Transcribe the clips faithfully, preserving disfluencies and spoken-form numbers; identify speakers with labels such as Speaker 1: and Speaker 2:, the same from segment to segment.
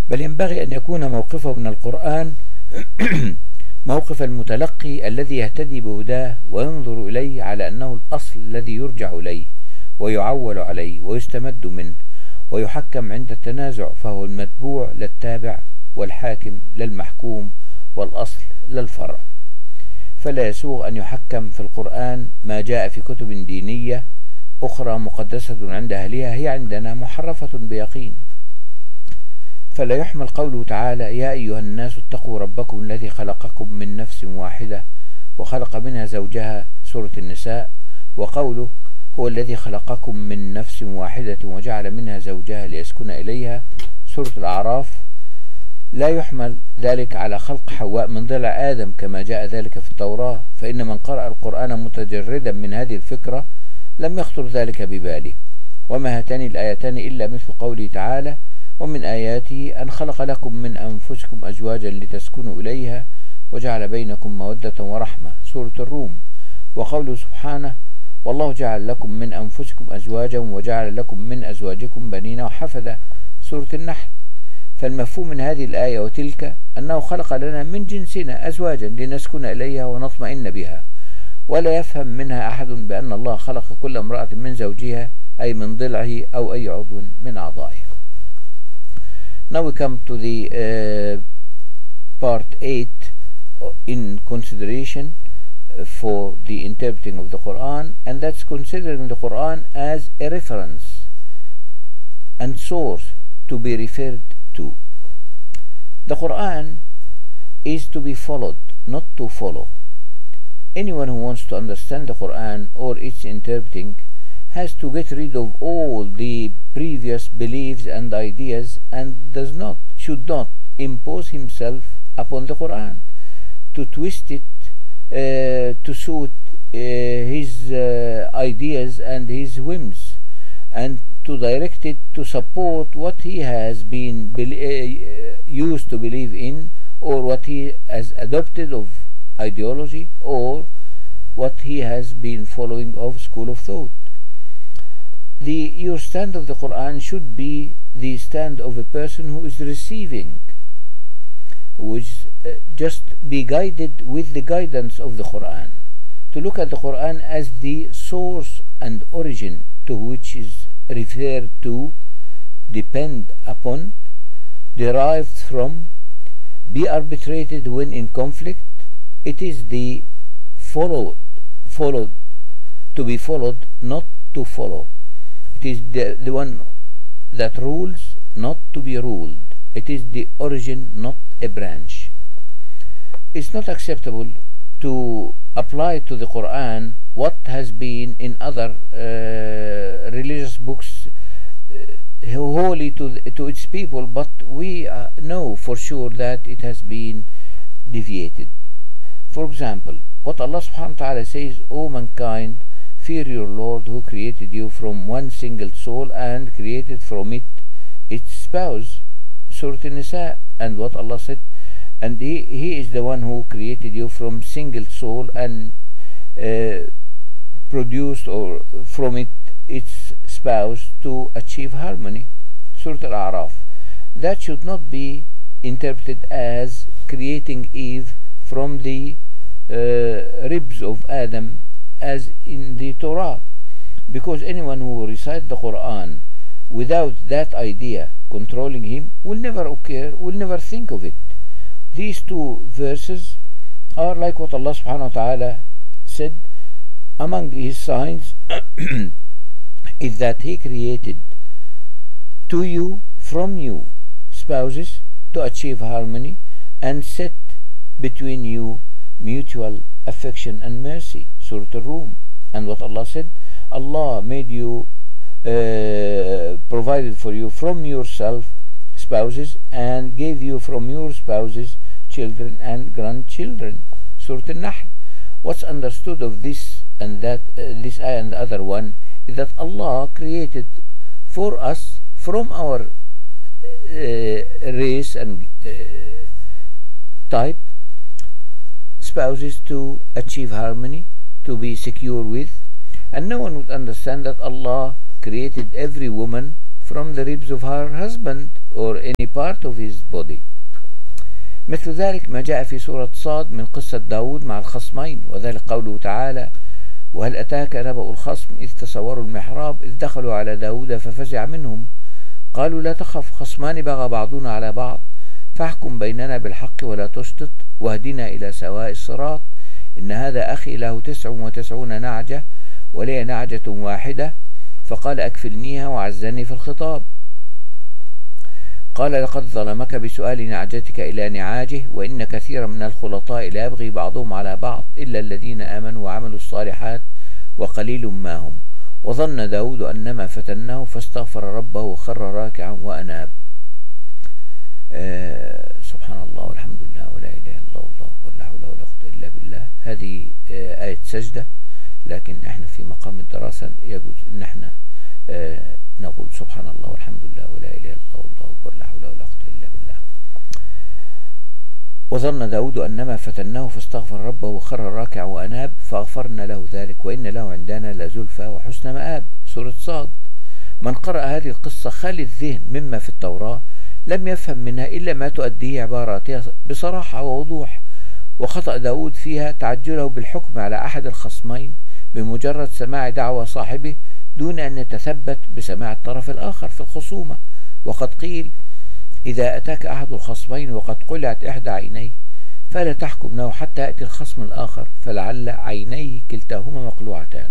Speaker 1: بل ينبغي أن يكون موقفه من القرآن موقف المتلقي الذي يهتدي بهداه وينظر إليه على أنه الأصل الذي يرجع إليه ويعول عليه ويستمد منه ويحكم عند التنازع، فهو المتبوع للتابع والحاكم للمحكوم والأصل للفرع. فلا يسوغ أن يحكم في القرآن ما جاء في كتب دينية أخرى مقدسة عند أهلها هي عندنا محرفة بيقين. فلا يحمل قوله تعالى: يا أيها الناس اتقوا ربكم الذي خلقكم من نفس واحدة وخلق منها زوجها، سورة النساء، وقوله: هو الذي خلقكم من نفس واحدة وجعل منها زوجها ليسكن إليها، سورة الأعراف، لا يحمل ذلك على خلق حواء من ضلع آدم كما جاء ذلك في التوراة، فإن من قرأ القرآن متجردا من هذه الفكرة لم يخطر ذلك بباله. وما هاتان الآيتان إلا مثل قوله تعالى: ومن آياته أن خلق لكم من أنفسكم أزواجا لتسكنوا إليها وجعل بينكم مودة ورحمة، سورة الروم. وقوله سبحانه: والله جعل لكم من أنفسكم أزواجا وجعل لكم من أزواجكم بنين وحفدة، سورة النحل. فالمفهوم من هذه الآية وتلك أنه خلق لنا من جنسنا أزواجا لنسكن إليها ونطمئن بها، ولا يفهم منها أحد بأن الله خلق كل امرأة من زوجها أي من ضلعه أو أي عضو من أعضائه. Now we come to the uh, part eight in consideration for the interpreting of the Quran, and that's considering the Quran as a reference and source to be referred to. The Quran is to be followed, not to follow. Anyone who wants to understand the Quran or its interpreting has to get rid of all the previous beliefs and ideas and does not, should not impose himself upon the Quran to twist it uh, to suit uh, his uh, ideas and his whims, and to direct it to support what he has been uh, used to believe in, or what he has adopted of ideology, or what he has been following of school of thought. The, your stand of the Quran should be the stand of a person who is receiving, who is uh, just be guided with the guidance of the Quran, to look at the Quran as the source and origin to which is referred to, depend upon, derived from, be arbitrated when in conflict. It is the followed, followed, to be followed, not to follow. It is the, the one that rules, not to be ruled. It is the origin, not a branch. It's not acceptable to apply to the Quran what has been in other uh, religious books uh, wholly to, to its people, but we uh, know for sure that it has been deviated. For example, what Allah subhanahu wa ta'ala says: O mankind, fear your Lord who created you from one single soul and created from it its spouse, Surah An-Nisa. And what Allah said, and he, he is the one who created you from single soul and uh, produced or from it its spouse to achieve harmony, Surah Al-A'raf. That should not be interpreted as creating Eve from the uh, ribs of Adam as in the Torah, because anyone who recites the Quran without that idea controlling him will never occur, will never think of it. These two verses are like what Allah subhanahu wa ta'ala said: among his signs is that he created to you from you spouses to achieve harmony and set between you mutual affection and mercy, Surah Al-Rum. And what Allah said: Allah made you uh, provided for you from yourself spouses and gave you from your spouses children and grandchildren, Surah Al-Nahl. What's understood of this and that uh, this ayah and the other one is that Allah created for us from our uh, race and uh, type spouses to achieve harmony, to be secure with. And no one would understand that Allah created every woman from the ribs of her husband or any part of his body. مثل ذلك ما جاء في سورة صاد من قصة داود مع الخصمين، وذلك قوله تعالى: وهل أتاك نبأ الخصم إذ تصوروا المحراب إذ دخلوا على داود ففزع منهم قالوا لا تخف خصمان بغى بعضنا على بعض فاحكم بيننا بالحق ولا تشطط واهدنا إلى سواء الصراط إن هذا أخي له تسع وتسعون نعجة ولي نعجة واحدة فقال أكفلنيها وعزني في الخطاب. قال لقد ظلمك بسؤال نعجتك إلى نعاجه وإن كثيرا من الخلطاء لا يبغي بعضهم على بعض إلا الذين آمنوا وعملوا الصالحات وقليل ما هم وظن داود أنما فتناه فاستغفر ربه وخر راكعا وأناب. آه سبحان الله والحمد لله ولا إله إلا الله والله أكبر لا حول ولا قوة إلا بالله. هذه آه آية سجدة، لكن احنا في مقام الدراسة يجوز ان احنا آه نقول سبحان الله والحمد لله ولا إله إلا الله والله أكبر لا حول ولا قوة إلا بالله. وظن داود أنما فتناه فاستغفر ربه وخر راكع وأناب فغفرنا له ذلك وإن له عندنا لزلفى وحسن مآب. سورة صاد. من قرأ هذه القصة خالي الذهن مما في التوراة لم يفهم منها إلا ما تؤديه عباراتها بصراحة ووضوح، وخطأ داود فيها تعجله بالحكم على أحد الخصمين بمجرد سماع دعوى صاحبه دون أن يتثبت بسماع الطرف الآخر في الخصومة. وقد قيل: إذا أتاك أحد الخصمين وقد قلعت إحدى عينيه فلا تحكم له حتى يأتي الخصم الآخر فلعل عينيه كلتاهما مقلوعتان.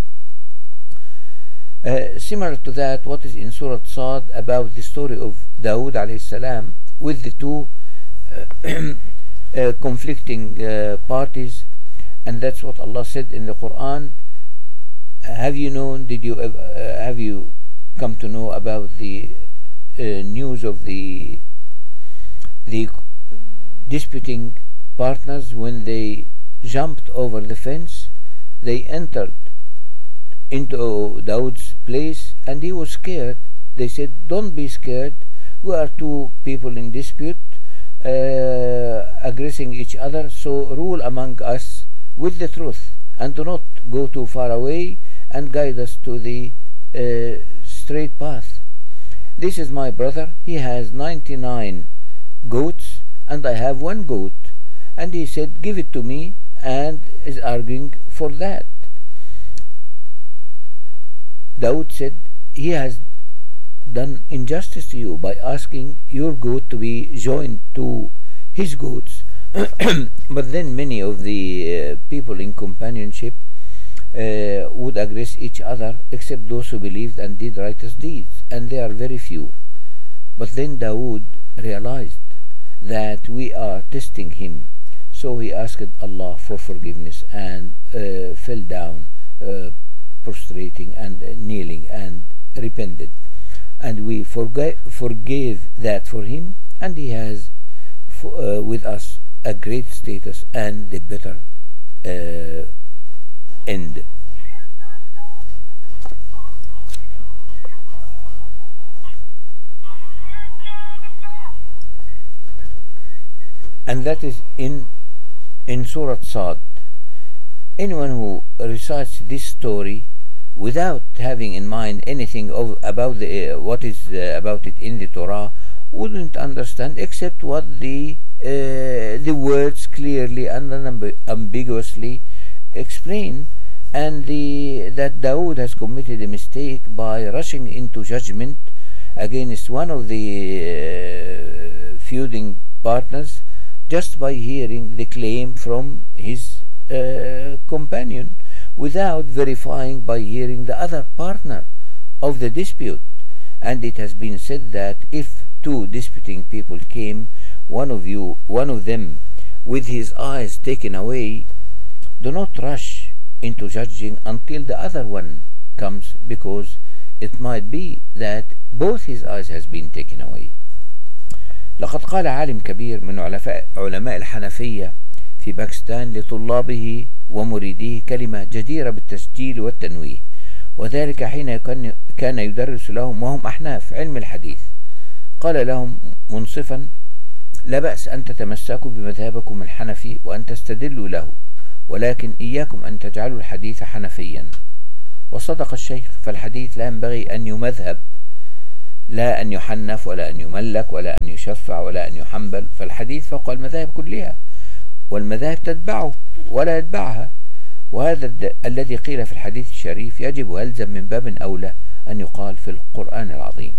Speaker 1: Uh, similar to that, what is in Surah Sad about the story of Dawood alayhi salam with the two uh, uh, conflicting uh, parties, and that's what Allah said in the Quran. Have you known, did you uh, have you come to know about the uh, news of the the disputing partners when they jumped over the fence? They entered into Dawood's place and he was scared. They said, don't be scared, we are two people in dispute uh, aggressing each other, so rule among us with the truth and do not go too far away and guide us to the uh, straight path. This is my brother, he has ninety-nine goats and I have one goat, and he said give it to me and is arguing for that. Dawood said, he has done injustice to you by asking your goat to be joined to his goats. But then many of the uh, people in companionship uh, would aggress each other except those who believed and did righteous deeds, and they are very few. But then Dawood realized that we are testing him, so he asked Allah for forgiveness and uh, fell down uh, prostrating and uh, kneeling and repented, and we forga forgave that for him, and he has uh, with us a great status and the better uh, end. And that is in in Surah Sad. Anyone who recites this story without having in mind anything of about the uh, what is uh, about it in the Torah wouldn't understand except what the uh, the words clearly and unambiguously explain, and the that Dawood has committed a mistake by rushing into judgment against one of the uh, feuding partners just by hearing the claim from his uh, companion without verifying by hearing the other partner of the dispute. And it has been said that if two disputing people came, one of you, one of them with his eyes taken away, do not rush into judging until the other one comes, because it might be that both his eyes has been taken away. لقد قال عالم كبير من علماء الحنفية في باكستان لطلابه ومريديه كلمة جديرة بالتسجيل والتنويه، وذلك حين كان يدرس لهم وهم أحناف علم الحديث. قال لهم منصفا: لا بأس أن تتمسكوا بمذهبكم الحنفي وأن تستدلوا له، ولكن إياكم أن تجعلوا الحديث حنفيا. وصدق الشيخ، فالحديث لا ينبغي أن يمذهب لا أن يحنف ولا أن يملك ولا أن يشفع ولا أن يحنبل، فالحديث فوق المذاهب كلها، والمذاهب تتبعه ولا يتبعها. وهذا الذي قيل في الحديث الشريف يجب ويلزم من باب أولى أن يقال في القرآن العظيم.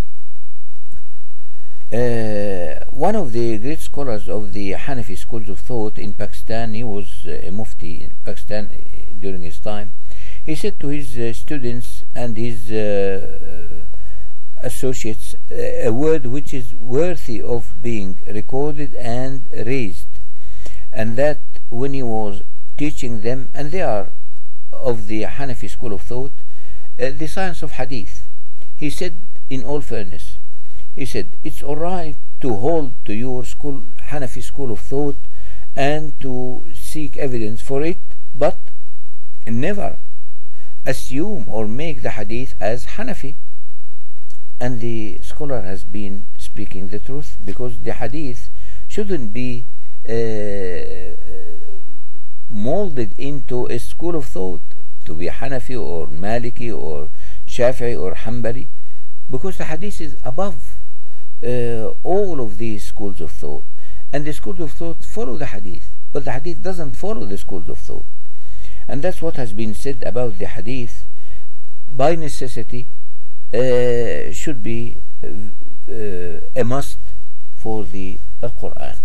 Speaker 1: Uh, one of the great scholars of the Hanafi schools of thought in Pakistan, he was a mufti in Pakistan during his time. He said to his uh, students and his uh, associates uh, a word which is worthy of being recorded and raised, and that when he was teaching them, and they are of the Hanafi school of thought, uh, the science of hadith, he said in all fairness, he said, it's all right to hold to your school, Hanafi school of thought, and to seek evidence for it, but never assume or make the hadith as Hanafi. And the scholar has been speaking the truth, because the hadith shouldn't be uh, molded into a school of thought to be Hanafi or Maliki or Shafi'i or Hanbali, because the hadith is above Uh, all of these schools of thought, and the schools of thought follow the hadith, but the hadith doesn't follow the schools of thought. And that's what has been said about the hadith. By necessity uh, should be uh, a must for the Quran.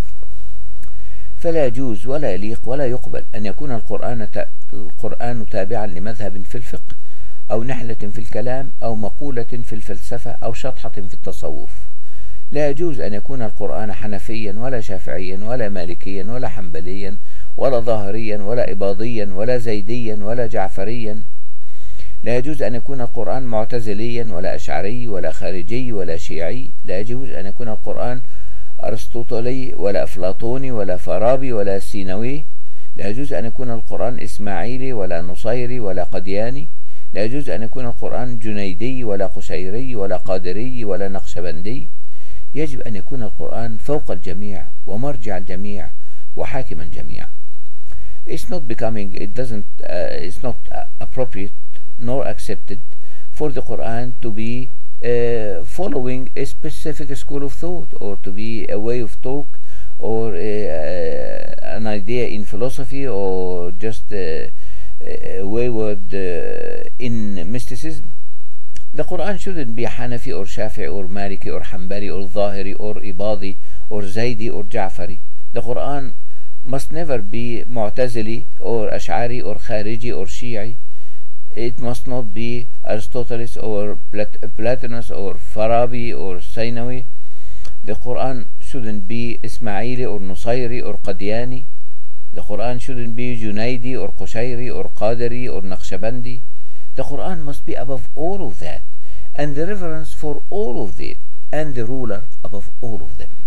Speaker 1: فلا يجوز ولا يليق ولا يقبل أن يكون القرآن القرآن تابعا لمذهب في الفقه أو نحلة في الكلام أو مقولة في الفلسفة أو شطحة في التصوف. لا يجوز أن يكون القرآن حنفيا ولا شافعيا ولا مالكيا ولا حنبليا ولا ظاهريا ولا إباضيا ولا زيديا ولا جعفريا. لا يجوز أن يكون القرآن معتزليا ولا أشعري ولا خارجي ولا شيعي. لا يجوز أن يكون القرآن أرسطوطلي ولا أفلاطوني ولا فارابي ولا سينوي. لا يجوز أن يكون القرآن إسماعيلي ولا نصيري ولا قدياني. لا يجوز أن يكون القرآن جنيدي ولا قشيري ولا قادري ولا نقشبندي. يجب أن يكون القرآن فوق الجميع ومرجع الجميع وحاكم الجميع. It's not becoming, it doesn't, uh, it's not appropriate nor accepted for the Quran to be uh, following a specific school of thought, or to be a way of talk, or a, uh, an idea in philosophy, or just uh, a wayward uh, in mysticism. The Quran shouldn't be Hanafi or Shafi'i or Maliki or Hanbali or Zahiri or Ibadi or Zaidi or Ja'fari. The Quran must never be Mu'tazili or Ash'ari or Khariji or Shi'i. It must not be Aristotelis or Plat Platonus or Farabi or Sainawi. The Quran shouldn't be Ismaili or Nusayri or Qadiani. The Quran shouldn't be Junaidi or Qushayri or Qadiri or Naqshbandi. The Quran must be above all of that, and the reverence for all of it, and the ruler above all of them.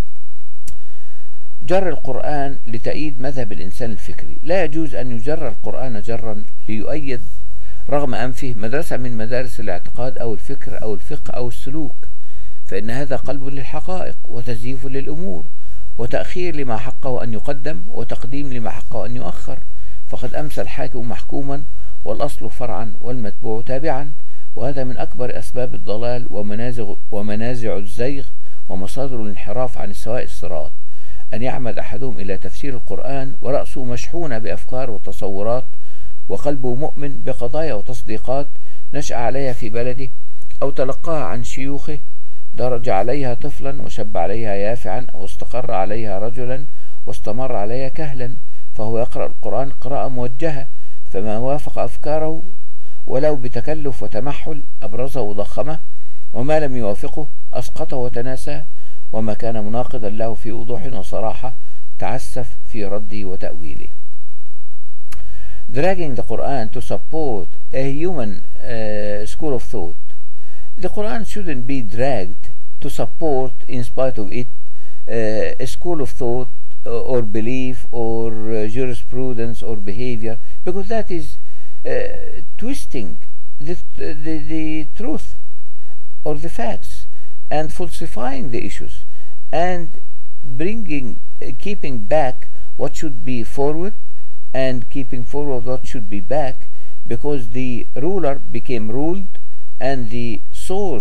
Speaker 1: جر القرآن لتأييد مذهب الإنسان الفكري. لا يجوز أن يجر القرآن جرا ليؤيد رغم أنفه مدرسة من مدارس الاعتقاد أو الفكر أو الفقه أو السلوك، فإن هذا قلب للحقائق وتزييف للأمور وتأخير لما حقه أن يقدم وتقديم لما حقه أن يؤخر. فقد أمسى الحاكم محكوما والأصل فرعا والمتبوع تابعا، وهذا من أكبر أسباب الضلال ومنازع, ومنازع الزيغ ومصادر الانحراف عن سواء الصراط، أن يعمد أحدهم إلى تفسير القرآن ورأسه مشحونة بأفكار وتصورات وقلبه مؤمن بقضايا وتصديقات نشأ عليها في بلده أو تلقاها عن شيوخه، درج عليها طفلا وشب عليها يافعا واستقر عليها رجلا واستمر عليها كهلا، فهو يقرأ القرآن قراءة موجهة، فما وافق أفكاره ولو بتكلف وتمحل أبرزه وضخمه، وما لم يوافقه أسقطه وتناساه، وما كان مناقضا له في وضوح وصراحة تعسف في رده وتأويله. Dragging the Quran to support a human uh, school of thought. The Quran shouldn't be dragged to support, in spite of it, uh, a school of thought uh, or belief or uh, jurisprudence or behavior, because that is uh, twisting the, the, the truth or the facts and falsifying the issues and bringing, uh, keeping back what should be forward and keeping forward what should be back, because the ruler became ruled and the source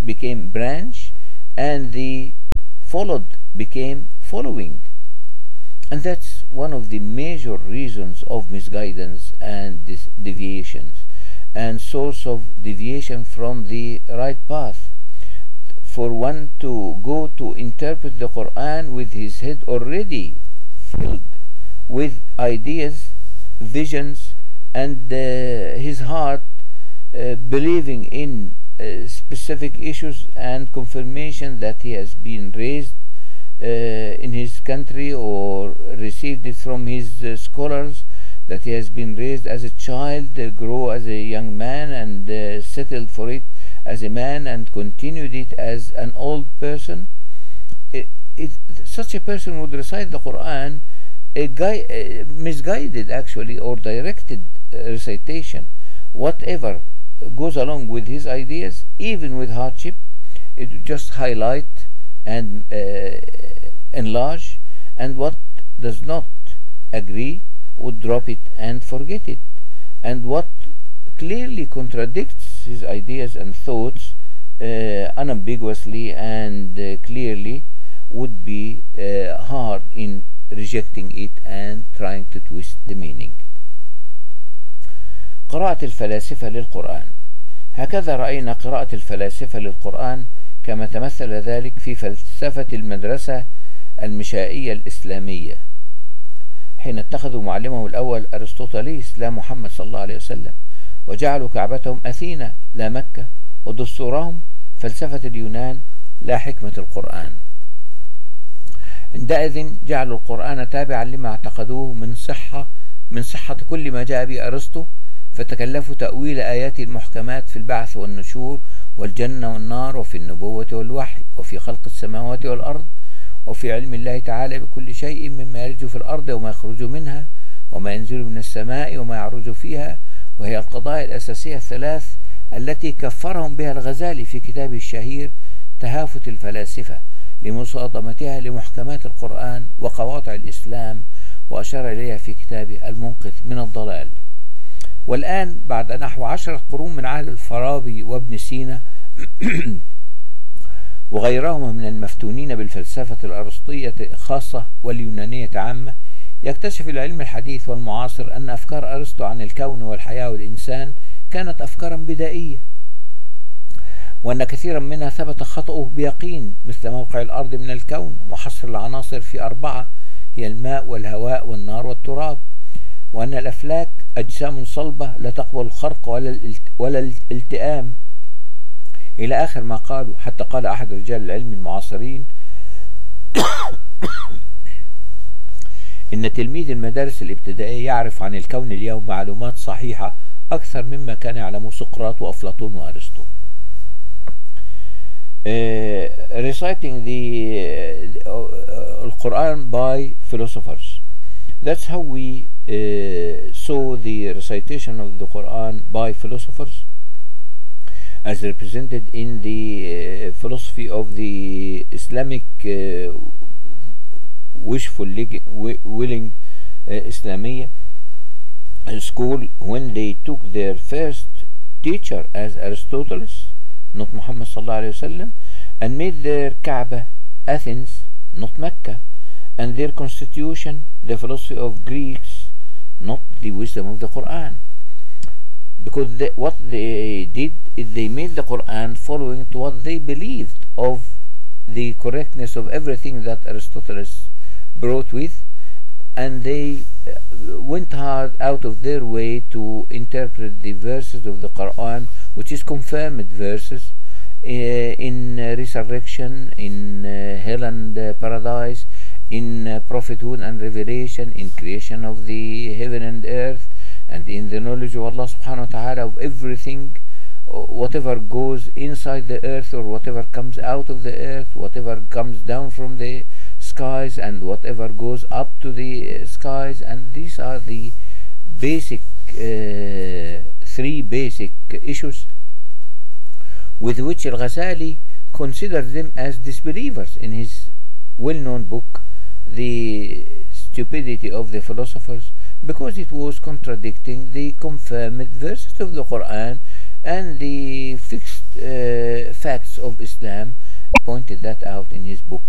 Speaker 1: became branch, and the followed became following. And that's one of the major reasons of misguidance and deviations, and source of deviation from the right path. For one to go to interpret the Quran with his head already filled with ideas, visions, and uh, his heart uh, believing in uh, specific issues and confirmation that he has been raised uh, in his country or received it from his uh, scholars, that he has been raised as a child, uh, grow as a young man, and uh, settled for it as a man, and continued it as an old person. It, it, such a person would recite the Quran a guy, uh, misguided actually, or directed uh, recitation, whatever goes along with his ideas, even with hardship. It would just highlight and uh, enlarge, and what does not agree would drop it and forget it, and what clearly contradicts his ideas and thoughts uh, unambiguously and uh, clearly would be uh, hard in rejecting it and trying to twist the meaning. قراءة الفلاسفة للقرآن. هكذا رأينا قراءة الفلاسفة للقرآن كما تمثل ذلك في فلسفة المدرسة المشائية الإسلامية، حين اتخذوا معلمهم الأول أرسطوطاليس لا محمد صلى الله عليه وسلم، وجعلوا كعبتهم أثينا لا مكة، ودستورهم فلسفة اليونان لا حكمة القرآن. عندئذ جعلوا القرآن تابعا لما اعتقدوه من صحة من صحة كل ما جاء به أرسطو، فتكلفوا تأويل آيات المحكمات في البعث والنشور والجنة والنار، وفي النبوة والوحي، وفي خلق السماوات والأرض، وفي علم الله تعالى بكل شيء مما يلج في الأرض وما يخرج منها، وما ينزل من السماء وما يعرج فيها، وهي القضايا الأساسية الثلاث التي كفرهم بها الغزالي في كتابه الشهير تهافت الفلاسفة لمصادمتها لمحكمات القرآن وقواطع الإسلام، وأشار إليها في كتابه المنقذ من الضلال. والآن بعد نحو عشرة قرون من عهد الفارابي وابن سينا وغيرهما من المفتونين بالفلسفة الأرسطية خاصة واليونانية عامة، يكتشف العلم الحديث والمعاصر أن أفكار أرسطو عن الكون والحياة والإنسان كانت أفكارا بدائية، وأن كثيرا منها ثبت خطأه بيقين، مثل موقع الأرض من الكون وحصر العناصر في أربعة هي الماء والهواء والنار والتراب، وأن الأفلاك أجسام صلبة لا تقبل الخرق ولا ولا الالتئام، إلى آخر ما قالوا. حتى قال أحد رجال العلم المعاصرين إن تلميذ المدارس الابتدائية يعرف عن الكون اليوم معلومات صحيحة أكثر مما كان يعلمه سقراط وأفلاطون وأرسطو. Uh, reciting the uh, Quran by philosophers. That's how we uh, saw the recitation of the Quran by philosophers as represented in the uh, philosophy of the Islamic uh, wishful willing uh, Islamiyya school, when they took their first teacher as Aristotle, not Muhammad sallallahu alayhi wasallam, and made their Kaaba Athens, not Mecca, and their constitution the philosophy of Greeks, not the wisdom of the Quran. Because they, what they did is they made the Quran following to what they believed of the correctness of everything that Aristotle brought with, and they went hard out of their way to interpret the verses of the Quran, which is confirmed verses uh, in uh, resurrection, in uh, hell and uh, paradise, in uh, prophethood and revelation, in creation of the heaven and earth, and in the knowledge of Allah subhanahu wa ta'ala of everything, whatever goes inside the earth or whatever comes out of the earth, whatever comes down from the skies and whatever goes up to the skies. And these are the basic uh, three basic issues with which Al-Ghazali considers them as disbelievers in his well-known book The Stupidity of the Philosophers, because it was contradicting the confirmed verses of the Quran and the fixed uh, facts of Islam pointed that out in his book